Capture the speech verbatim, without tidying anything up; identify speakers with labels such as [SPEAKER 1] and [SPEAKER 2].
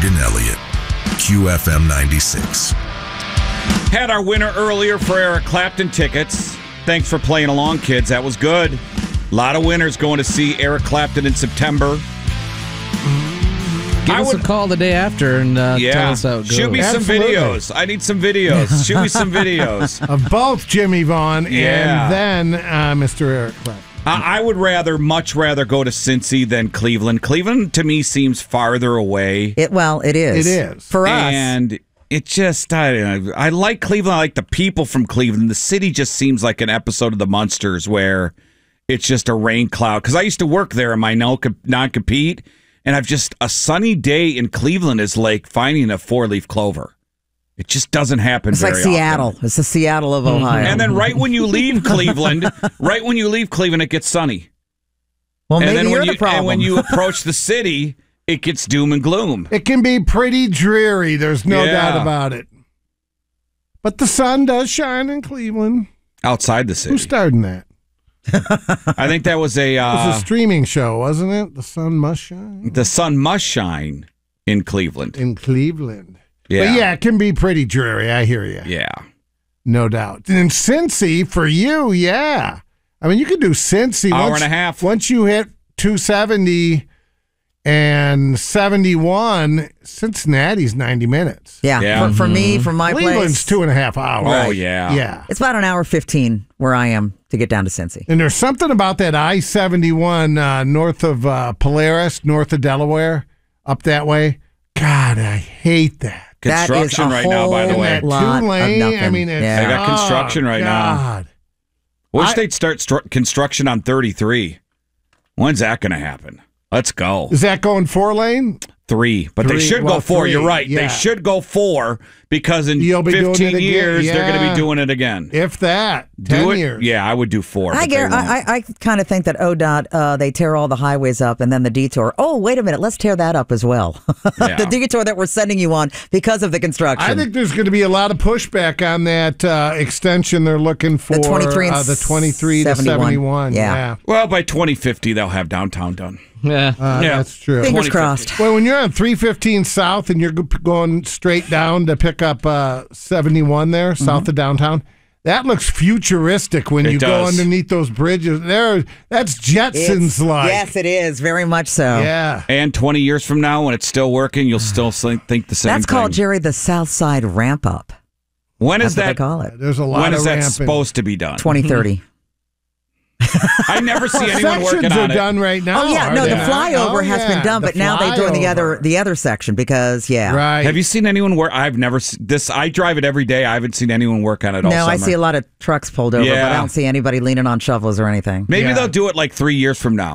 [SPEAKER 1] and Elliott, Q F M ninety-six.
[SPEAKER 2] Had our winner earlier for Eric Clapton tickets. Thanks for playing along, kids. That was good. A lot of winners going to see Eric Clapton in September.
[SPEAKER 3] Give
[SPEAKER 2] I
[SPEAKER 3] us
[SPEAKER 2] would,
[SPEAKER 3] a call the day after and uh,
[SPEAKER 2] yeah.
[SPEAKER 3] tell us how it goes.
[SPEAKER 2] Shoot me
[SPEAKER 4] Absolutely.
[SPEAKER 2] some videos. I need some videos. Shoot me some videos.
[SPEAKER 4] Of both Jimmy Vaughn
[SPEAKER 2] Yeah.
[SPEAKER 4] and then uh, Mister Eric Clapton.
[SPEAKER 2] I, I would rather, much rather go to Cincy than Cleveland. Cleveland, to me, seems farther away.
[SPEAKER 5] It well, it is.
[SPEAKER 4] It is.
[SPEAKER 5] For us.
[SPEAKER 2] And it just, I, I like Cleveland. I like the people from Cleveland. The city just seems like an episode of The Munsters where it's just a rain cloud. Because I used to work there in my no- non-compete, and I've just, a sunny day in Cleveland is like finding a four-leaf clover. It just doesn't happen
[SPEAKER 5] It's
[SPEAKER 2] very
[SPEAKER 5] like Seattle.
[SPEAKER 2] often.
[SPEAKER 5] It's the Seattle of Ohio.
[SPEAKER 2] And then right when you leave Cleveland, right when you leave Cleveland, it gets sunny.
[SPEAKER 5] well,
[SPEAKER 2] And
[SPEAKER 5] maybe
[SPEAKER 2] then
[SPEAKER 5] you're
[SPEAKER 2] when
[SPEAKER 5] the
[SPEAKER 2] you,
[SPEAKER 5] problem.
[SPEAKER 2] And when you approach the city, it gets doom and gloom.
[SPEAKER 4] It can be pretty dreary. There's no
[SPEAKER 2] Yeah.
[SPEAKER 4] doubt about it. But the sun does shine in Cleveland.
[SPEAKER 2] Outside the
[SPEAKER 4] Who
[SPEAKER 2] city.
[SPEAKER 4] starred in that?
[SPEAKER 2] I think that was a...
[SPEAKER 4] It was
[SPEAKER 2] Uh,
[SPEAKER 4] a streaming show, wasn't it? The sun must shine
[SPEAKER 2] the sun must shine in Cleveland.
[SPEAKER 4] in Cleveland.
[SPEAKER 2] Yeah.
[SPEAKER 4] But yeah, it can be pretty dreary. I hear you.
[SPEAKER 2] Yeah.
[SPEAKER 4] No doubt. And Cincy, for you, yeah. I mean, you could do Cincy.
[SPEAKER 2] Hour
[SPEAKER 4] once,
[SPEAKER 2] and a half.
[SPEAKER 4] Once you hit two seventy and seventy-one, Cincinnati's ninety minutes.
[SPEAKER 5] yeah,
[SPEAKER 2] Yeah.
[SPEAKER 5] For, for me, from my
[SPEAKER 4] Cleveland's
[SPEAKER 5] place,
[SPEAKER 4] two and a half hours.
[SPEAKER 2] Oh, yeah.
[SPEAKER 4] Yeah.
[SPEAKER 5] it's about an hour fifteen where I am to get down to Cincy.
[SPEAKER 4] And there's something about that I seventy-one uh, north of uh, Polaris, north of Delaware, up that way. God, I hate that.
[SPEAKER 5] That is
[SPEAKER 2] Construction
[SPEAKER 5] a
[SPEAKER 2] right now, by the
[SPEAKER 5] whole
[SPEAKER 2] way.
[SPEAKER 4] That
[SPEAKER 5] lot
[SPEAKER 4] two lane,
[SPEAKER 5] of nothing.
[SPEAKER 4] I mean, it's,
[SPEAKER 5] Yeah.
[SPEAKER 2] They got construction
[SPEAKER 4] oh,
[SPEAKER 2] right now.
[SPEAKER 4] God.
[SPEAKER 2] Wish
[SPEAKER 4] I-
[SPEAKER 2] they'd start stru- construction on thirty-three. When's that going to happen? Let's go.
[SPEAKER 4] Is that going four lane?
[SPEAKER 2] Three. But they
[SPEAKER 4] Three,
[SPEAKER 2] should
[SPEAKER 4] well,
[SPEAKER 2] go four.
[SPEAKER 4] three,
[SPEAKER 2] You're right.
[SPEAKER 4] yeah.
[SPEAKER 2] They should go four because in
[SPEAKER 4] You'll be doing it
[SPEAKER 2] fifteen
[SPEAKER 4] again,
[SPEAKER 2] years, they're going to
[SPEAKER 4] yeah.
[SPEAKER 2] be doing it again.
[SPEAKER 4] If that,
[SPEAKER 2] Do
[SPEAKER 4] ten
[SPEAKER 2] it?
[SPEAKER 4] years.
[SPEAKER 2] Yeah, I would do four.
[SPEAKER 5] I,
[SPEAKER 2] but they
[SPEAKER 5] gar-
[SPEAKER 2] won't.
[SPEAKER 5] I, I, I kind of think that O D O T, uh, they tear all the highways up and then the detour. Oh, wait a minute. Let's tear that up as well.
[SPEAKER 2] Yeah.
[SPEAKER 5] The detour that we're sending you on because of the construction.
[SPEAKER 4] I think there's going to be a lot of pushback on that uh, extension they're looking for.
[SPEAKER 5] twenty-three and
[SPEAKER 4] uh, the twenty-three to
[SPEAKER 5] seventy-one.
[SPEAKER 4] seventy-one.
[SPEAKER 5] Yeah.
[SPEAKER 4] Yeah,
[SPEAKER 2] Well, by twenty fifty, they'll have downtown done.
[SPEAKER 3] Yeah.
[SPEAKER 4] Uh,
[SPEAKER 2] Yeah.
[SPEAKER 4] that's true.
[SPEAKER 5] Fingers
[SPEAKER 2] twenty
[SPEAKER 5] crossed.
[SPEAKER 4] Well, when you're on three fifteen South and you're go- going straight down to pick up uh, seventy-one there,
[SPEAKER 5] Mm-hmm.
[SPEAKER 4] south of downtown, that looks futuristic when
[SPEAKER 2] It
[SPEAKER 4] you go
[SPEAKER 2] does.
[SPEAKER 4] underneath those bridges. There, that's Jetsons like.
[SPEAKER 5] Yes, it is. Very much so.
[SPEAKER 4] Yeah.
[SPEAKER 2] And twenty years from now, when it's still working, you'll still think think the same
[SPEAKER 5] That's
[SPEAKER 2] thing.
[SPEAKER 5] called, Jerry, the South Side Ramp Up.
[SPEAKER 2] When is
[SPEAKER 5] That's what
[SPEAKER 2] that?
[SPEAKER 5] they call it.
[SPEAKER 4] There's a lot
[SPEAKER 2] When
[SPEAKER 4] of
[SPEAKER 2] is that
[SPEAKER 4] ramping.
[SPEAKER 2] supposed to be done?
[SPEAKER 5] twenty thirty.
[SPEAKER 2] I never see anyone
[SPEAKER 4] Sections
[SPEAKER 2] working
[SPEAKER 4] are
[SPEAKER 2] on it.
[SPEAKER 4] done right now.
[SPEAKER 5] Oh, yeah.
[SPEAKER 4] are
[SPEAKER 5] No,
[SPEAKER 4] they
[SPEAKER 5] the
[SPEAKER 4] not?
[SPEAKER 5] flyover
[SPEAKER 4] Oh,
[SPEAKER 5] has
[SPEAKER 4] yeah,
[SPEAKER 5] been done,
[SPEAKER 4] the
[SPEAKER 5] but now they're doing the
[SPEAKER 4] flyover.
[SPEAKER 5] other the other section because, yeah.
[SPEAKER 4] Right.
[SPEAKER 2] Have you seen anyone work? I've never se- this. I drive it every day. I haven't seen anyone work on it all
[SPEAKER 5] No,
[SPEAKER 2] summer.
[SPEAKER 5] I see a lot of trucks pulled over, but
[SPEAKER 2] Yeah.
[SPEAKER 5] I don't see anybody leaning on shovels or anything.
[SPEAKER 2] Maybe
[SPEAKER 4] Yeah.
[SPEAKER 2] they'll do it like three years from now.